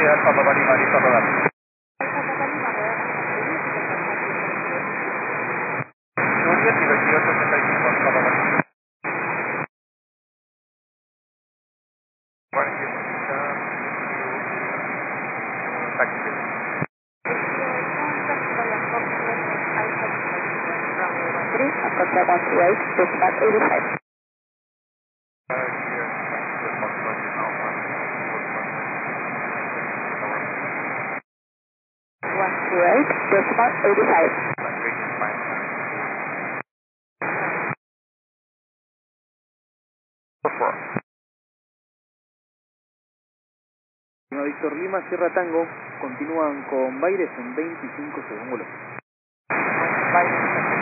Alfa Papa Lima, listo a rodar. Juliet y 2885, Alfa Papa Lima. Taxi. Contact 128, decimal 85. Decimal 85. Víctor Lima, Sierra Tango, continúan con Baires en 25 segundos. Baires.